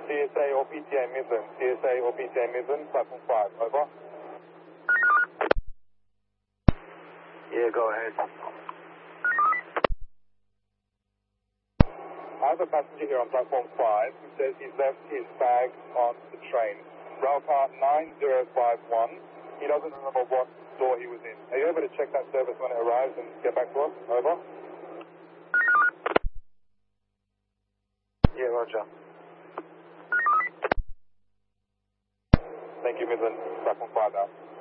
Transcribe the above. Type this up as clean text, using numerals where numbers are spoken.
CSA or PTA Midland. CSA or PTA Midland, platform 5. Over. Yeah, go ahead. I have a passenger here on platform 5 who says he's left his bag on the train. Rail car 9051. He doesn't remember what door he was in. Are you able to check that service when it arrives and get back to us? Over. Yeah, roger. Thank you, Midland. Platform 5 out.